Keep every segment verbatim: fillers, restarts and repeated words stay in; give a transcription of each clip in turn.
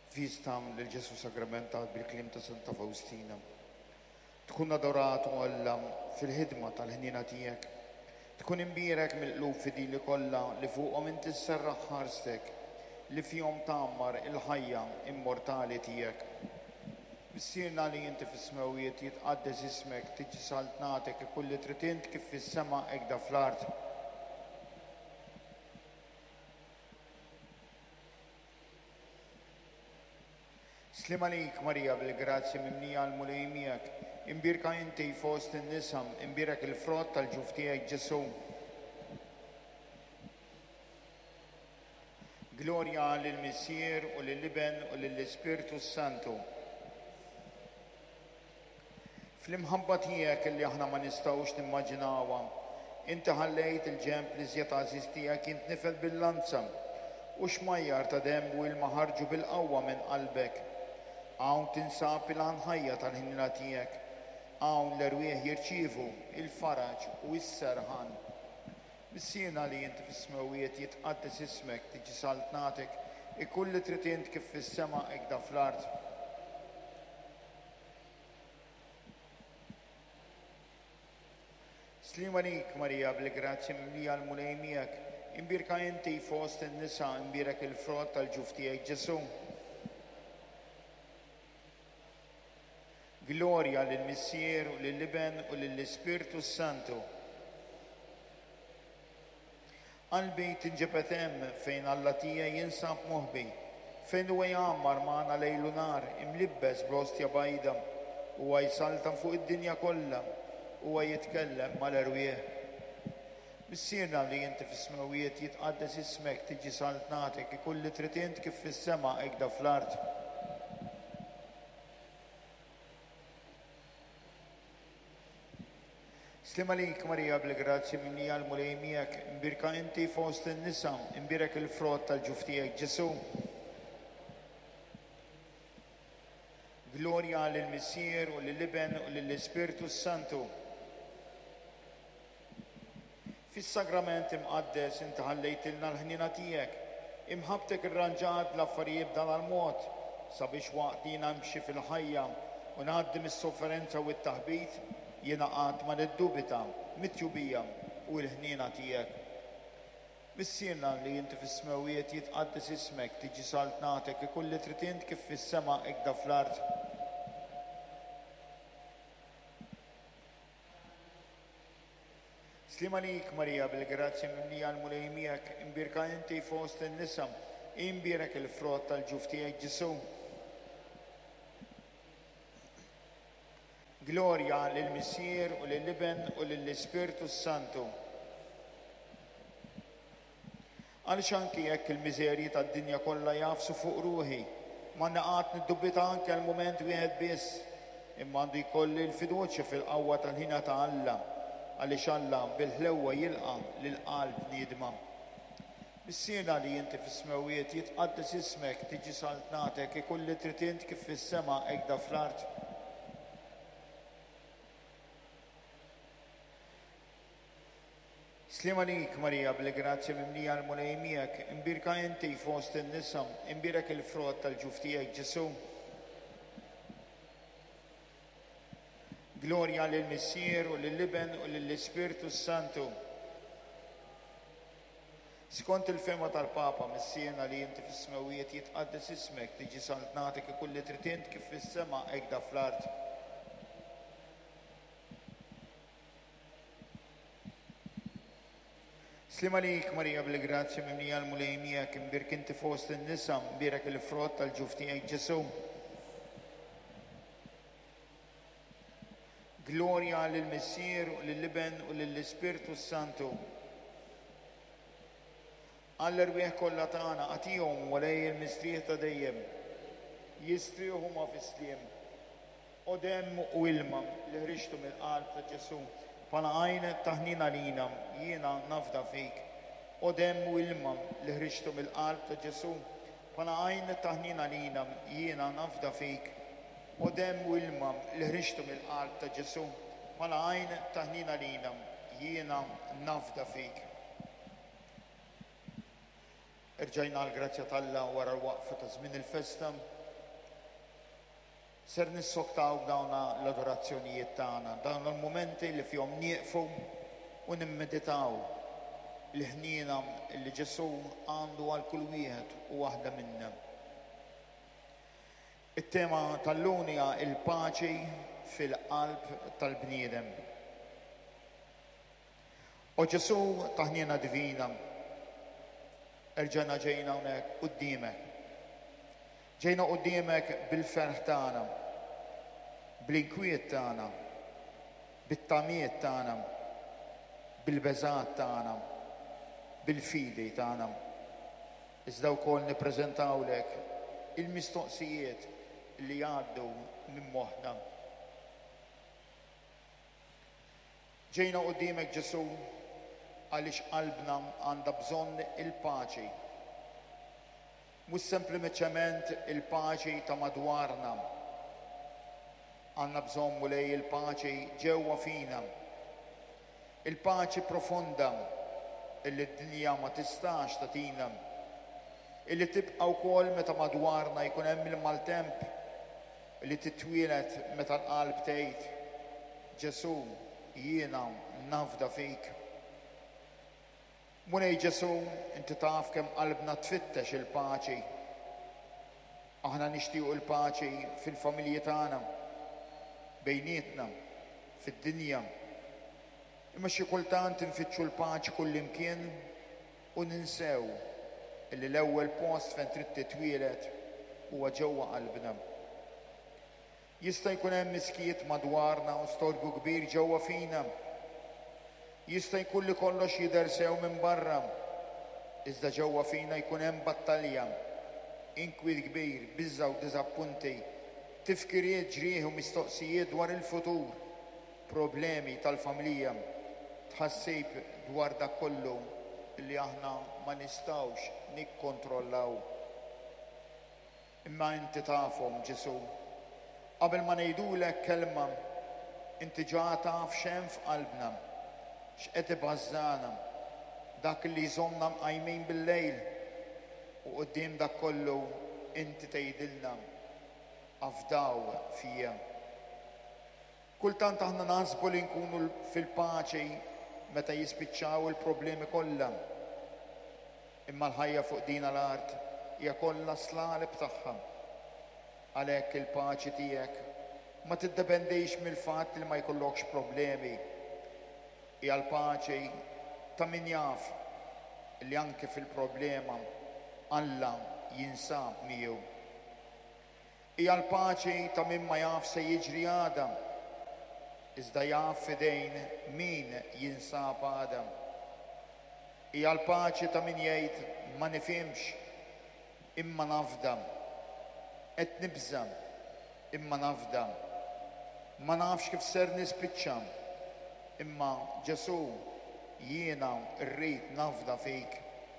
Vistam lil Ġesu sagramentat bil-klim ta' Santa Faustina. Tkun adorat u Alla fil-ħidma tal-ħnina tiegħek. Tkun imbierek mill-qlub fidili kollha li fuqhom inti sserraħ ħarstek li fihom tagħmmar il-ħajja immortali tiegħek. Bissirna li inti fis-smawijiet jitqaddes ismek tiġi saltnatek kulli trid int kif fis-sema hekk da fl-art. Slim għalik Marija bil-grazzja mimnija għal-mulejmijak, imbirka inti fost in-nisam, imbirek il-frott tal-ġuf tiegħek Ġesu. Glorja lill-Missier u lill-Iben u lill-Ispiritu Santu. Fl-imħabba tiegħek li aħna ma nistgħux nimmaġinawha, inti ħallejt il-ġemp li żjed għażiż tiegħek jintnifel bil-lanza u xmajjar ta' demm u ilma ħarġu bil-qawwa minn qalbek. Hawn tinsab il-ħajja tal-ħinna tiegħek, hawn l-erwieħ jirċievu il-faraġ u s-serħan. Bissirna li inti fis-smawijiet jitqaddes ismek tiġi saltnatek ikull li trid int kif fis-sema hekk da fl-art. Slim għalik Marija bil-grazzja mimlija għal-mulejmijak, imbirka inti fost in-nisa imbirek il-frott tal-ġuf tiegħek Ġesu. Glorja lill-Missier u lill-Iben u lill-Ispiritu Santu. Qalbi tinġebet hemm fejn Alla tiegħi jinsab moħbi, fejn huwa jgħammar magħna lejlu nar imlibbes b'ostja bajda huwa jsaltam fuq id-dinja kollha huwa jitkellem mal-erwieħ. Missierna li inti fis-smawijiet jitqaddes ismek tiġi saltnatek ikull li trid int kif fis-sema hekk da fl-art. Slim għalik Marija bil-grazzja mimlija għal-mulejmijak, imbirka inti fost in-nisa, imbirek il-frott tal-ġuf tiegħek Ġesu. Glorja lill-Missier u lill-Iben u lill-Ispiritu Santu. Fis-sagrament imqaddes inti ħallejtilna l-ħnina tiegħek, imħabtek irranġat l-affarijiet dan għal-mod sabiex waqt jiena nimxi fil-ħajja u ngħaddi mis-sofferenza u t-taħbit jiena qatt ma niddubita mit-tjubija u l-ħnina tiegħek. Missierna li inti fis-smawijiet jitqaddes ismek tiġi saltnatek ikull li trid int kif fis-sema hekk da fl-art. Slim għalik Marija bil-grazzja mimlija għal-mulejmijak, imbirka inti fost in-nisa, imbirek il-frott tal-ġuf tiegħek Ġesu. Glorja lill-Missier u lill-Iben u lill-Ispiritu Santu. Għaliex anki jekk il-miżerji tad-dinja kollha jafsu fuq ruħi, ma naqat niddubita anke għal mument wieħed biss, imma għandu jkolli l-fiduċja fil-qawwa tal-ħina ta' Alla, għaliex Alla bil-ħlewwa jilqa' lill-qalb niedma. Missierna li inti fis-smawijiet jitqaddes ismek tiġi saltnatek ikull li trid int kif fis-sema hekk da fl-art. Slim għalik Marija bil-grazzja mimlija għal-mulejmijak, imbirka inti fost in-nisa, imbirek il-frott tal-ġuf tiegħek Ġesu. Glorja lill-Missier u lill-Iben u lill-Ispiritu Santu. Skont il-fema tal-Papa, missierna li inti fis-smawijiet jitqaddes ismek tiġi saltnatek ikull li trid int kif fis-sema hekk da fl-art. Slim għalik Marija bil-grazzja mimlija għal-mulejmijak, imbirk inti fost in-nisa, imbirek il-frott tal-ġuf tiegħek Ġesu. Glorja lill-Missier u lill-Iben u lill-Ispiritu Santu. Għall-erwieħ kollha tagħna għatihom walej il-mistrieħ ta' dejjem, jistrieħu ma' fisliem, u demm u ilma li ħriġtu mill-qalb ta' Ġesu. Bħala għajn ta' ħnina lina jiena nafda fik, u demm u ilma li ħriġtu mill-qalb ta' Ġesu. Bħala għajn ta' ħnina lina jiena nafda fik, u demm u ilma li ħriġtu mill-qalb ta' Ġesu. Bħala għajn ta' ħnina lina jiena nafda fik. Irġajna l-grazzja tal-Alla wara l-waqfa ta' żmien il-festa. ser nissoktaw b'dawna l-adorazzjonijiet tagħna, dawn il-momenti li fihom nieqfu u nimmeditaw l-ħniena li Ġesu għandu għal kull wieħed u waħda minna. It-tema tal-lum hija il-paċi fil-qalb tal-bniedem. U Ġesu taħniena divina, erġana ġejna hawnhekk quddiemek. Ġejna quddiemek bil-ferħ tagħna, bl-inkwiet tagħna, bit-tamiet tagħna, bil-beżat tagħna, bil-fidi tagħna. Iżda wkoll nippreżentawlek il-mistoqsijiet li għaddu minn moħħna. Ġejna quddiemek Ġesu għaliex qalbna għandha bżonn il-paċi. Mhux sempliċement il-paċi ta' madwarna. Għandna bżonn mulej il-paċi ġewwa fina. Il-paċi profonda illi d-dinja ma tistax tagħtina. Illi tibqa' wkoll meta madwarna jkun hemm il-maltemp li titwielet meta l-qalb tgħid Ġesu jiena nafda fik. Mulej Ġesu, inti taf kemm qalbna tfittex il-paċi. Aħna nixtiequ il-paċi fil-familji tagħna, bejnietna, fid-dinja. Imma xi kultant infittxu l-paċi kullimkien u ninsew illi l-ewwel post fejn trid titwielet huwa ġewwa qalbna. Jista' jkun hemm miskiet madwarna u storgu kbir ġewwa fina. Jista' jkun li kollox jidher sew minn barra, iżda ġewwa fina jkun hemm battalja, inkwiet kbir, biża u diżappunti, tifkiriet ġrieħ u mistoqsijiet dwar il-futur, problemi tal-familja, tħassib dwar dak kollu li aħna ma nistgħux nikkontrollaw. Imma inti tafhom Ġesu, qabel ma ngħidulek kelma, inti ġa taf x'hemm f'qalbna. X'qed ibażżana dak li jżommna mqajmin bil-lejl u quddiem dak kollu inti tgħidilna afdaw fija. Kultant aħna naħsbu li nkunu fil-paċi meta jispiċċaw il-problemi kollha. Imma l-ħajja fuq din l-art hija kollha slalib tagħha. Għalhekk il-paċi tiegħek ma tiddependix mill-fatt li ma jkollokx problemi. Hija l-paċi ta' min jaf li anke fil-problema Alla jinsab miegħu. Hija l-paċi ta' min ma jaf se jiġri għada, iżda jaf fidejn min jinsab għada. Hija l-paċi ta' min jgħid ma nifhimx imma nafda, qed nibża imma nafda, ma nafx kif ser nispiċċa. Imma Ġesu jiena rrid nafda fik.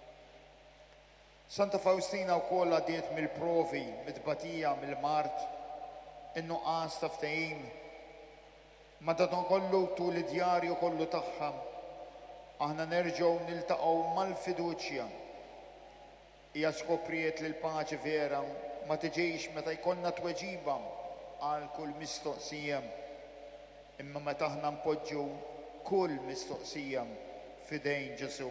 Santa Faustina wkoll għaddiet mill-provi, mit-tbatija, mill-mart, in-nuqqas ta' ftehim. Ma dadankollu tul id-djarju kollu tagħha aħna nerġgħu niltaqgħu mal-fiduċja. Hija skopriet li l-paċi vera ma tiġix meta jkollna tweġiba għal kull mistoqsija. Imma meta aħna npoġġu kull mistoqsija f'idejn Ġesu.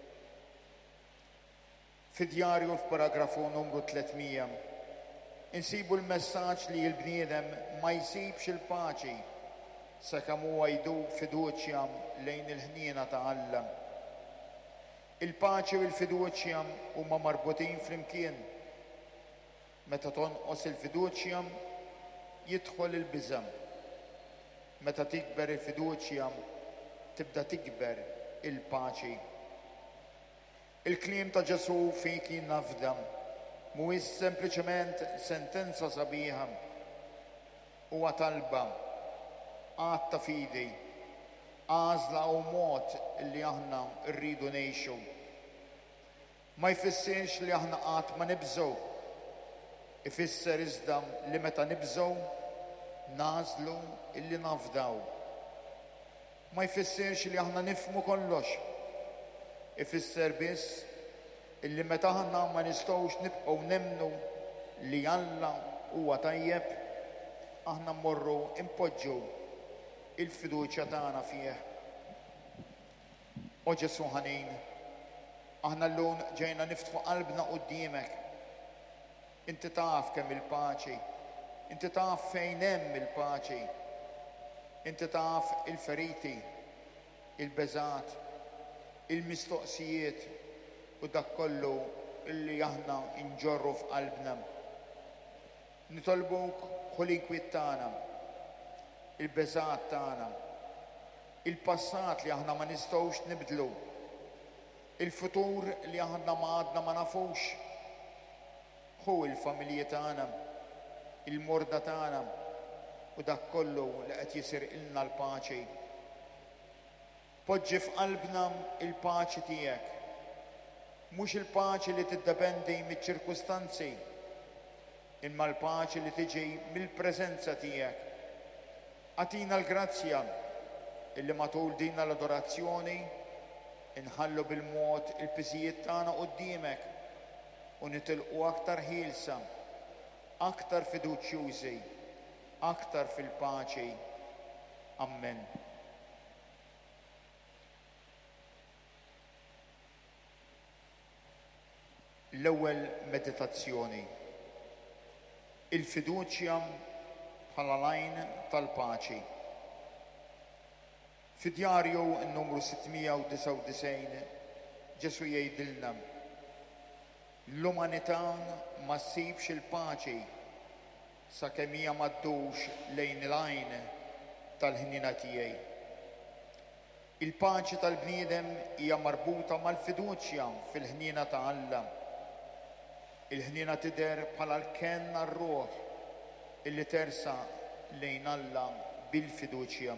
Fid-djarju f'paragrafu numru tlietmija insibu l-messaġġ li l-bniedem ma jsibx il-paċi sakemm huwa jdub fiduċja lejn il-ħniena ta' Alla. Il-paċi u l-fiduċja huma marbutin flimkien. Meta tonqos il-fiduċja jidħol il-biża'. Meta tikber il-fiduċja, tibda tikber il-paċi. Il-kliem ta' Ġesu fik nafda mhuwiex sempliċement sentenza sabiħa, huwa talba, għad ta' fidi, għażla u mod li aħna rridu ngħixu. Ma jfissirx li aħna qatt ma nibżgħu, ifisser iżda li meta nibżgħu nażlu illi nafdaw. Ma jfissirx li aħna nifhmu kollox. Ifisser biss illi meta aħna ma nistgħux nibqgħu nemmnu li Alla huwa tajjeb, aħna mmorru impoġġu il-fiduċja tagħna fih. O Ġesu ħanin, aħna llum ġejna niftħu qalbna quddiemek. Inti taf kemm il-paċi, inti taf fejn hemm il-paċi, inti taf il-feriti, il-beżat, il-mistoqsijiet u dak kollu illi aħna inġorru f'qalbna. Nitolbuk ħol inkwiet tagħna, il-beżat tagħna, il-passat li aħna ma nistgħux nibdlu, il-futur li aħna ma għadna ma nafux. Ħu il-familji tagħna, il-morda tagħna u dak kollu li qed jisir ilna l-paċi. Poġġi f'qalbna il-paċi tiegħek, mhux il-paċi li tiddependi miċ-ċirkustanzi, imma l-paċi li tiġi mill-preżenza tiegħek. Atina l-grazzja illi matul din l-adorazzjoni inħallu bil-mod il-piżijiet tagħna quddiemek u nitilqu aktar ħielsa, aktar fiduċjużi, aktar fil-paċi. Amen. L-ewwel meditazzjoni. Il-fiduċja bħala lajn tal-paċi. Fid-djarju n-numru sittmija u disa' u disgħin Ġesu jgħidilna l-umanità ma ssibx il-paċi sakemm hija ma ddux lejn il-għajn tal-ħniena tiegħi. Il-paċi tal-bniedem hija marbuta mal-fiduċja fil-ħniena ta' Alla. Il-ħniena tidher bħala l-kenn għar-ruħ illi tersa lejn Alla bil-fiduċja.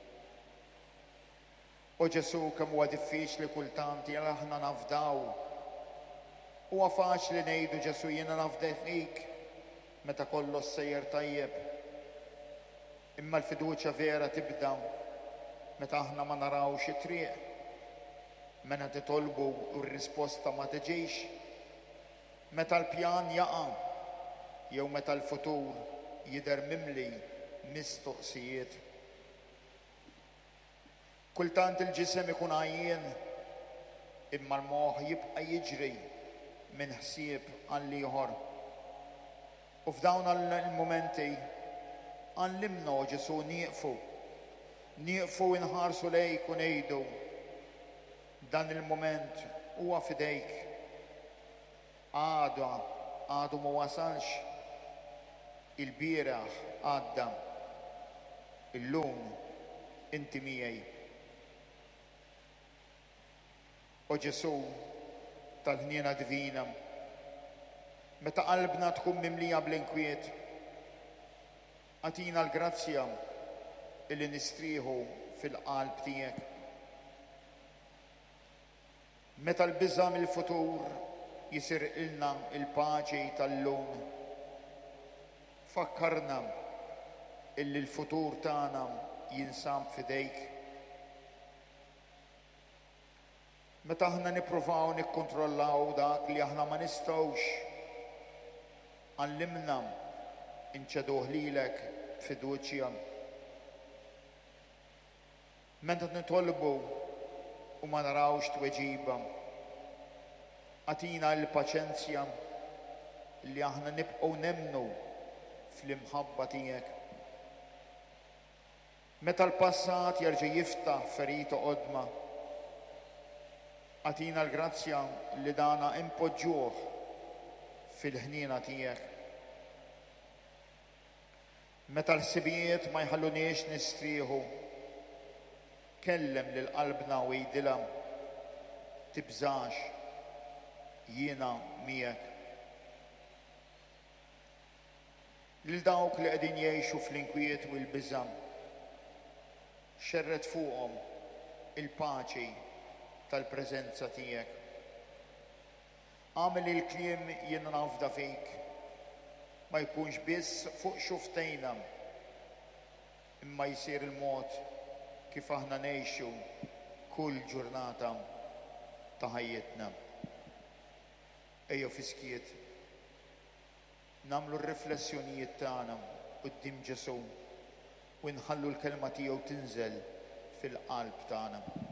O Ġesu, kemm huwa diffiċli kultant jara aħna nafdaw. Huwa faċli ngħidu Ġesu jiena nafda fik meta kollox sejjer tajjeb. Imma l-fiduċja vera tibda meta aħna ma narawx it-triq, meta titolbu u r-risposta ma tiġix, meta l-pjan jaqa' jew meta l-futur jidher mimli mistoqsijiet. Kultant il-ġisem ikun għajjien imma l-moħħ jibqa' jiġri minn ħsieb għal ieħor. U f'dawn il-momenti għallimna Ġesu nieqfu, nieqfu inħarsu lejk u ngħidu dan il-moment huwa fidejk. Għadu għadu ma wasalx, il-bieraħ għadda, illum inti miegħi. O Ġesu tal-ħniena divina, meta qalbna tkun mimlija bl-inkwiet, għatina l-grazzja illi nistrieħu fil-qalb tiegħek. Meta l-biża' mill-futur jisir ilna il-paċi tal-lum, fakkarna illi l-futur tagħna jinsab fidejk. Meta aħna nippruvaw nikkontrollaw dak li aħna ma nistgħux, għallimna inċeduh lilek fiduċja. Meta nitolbu u ma narawx tweġiba, għatina l-paċenzja li aħna nibqgħu nemmnu fl-imħabba tiegħek. Meta l-passat jerġa' jiftaħ ferita qodma, għatina l-grazzja li dana impoġġuh fil-ħniena tiegħek. Meta l-ħsibijiet ma jħalluniex nistrieħu, kellem lil qalbna u jgħidilha tibżax jiena miegħek. Lil dawk li qegħdin jgħixu fl-inkwiet u l-biża' xerret fuqhom il-paċi tal-preżenza tiegħek. Għamel il-kliem jiena nafda fik ma jkunx biss fuq xuftejna, imma jsir il-mod kif aħna ngħixu kull ġurnata ta' ħajjitna. Ejjew fiskiet nagħmlu r-riflessjonijiet tagħna qudiem Ġesu u nħallu l-kelma tiegħu tinżel fil-qalb tagħna.